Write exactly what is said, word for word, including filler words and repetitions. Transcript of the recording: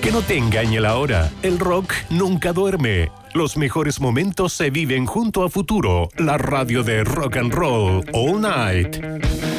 Que no te engañe la hora, el rock nunca duerme. Los mejores momentos se viven junto a Futuro, la radio de rock and roll all night.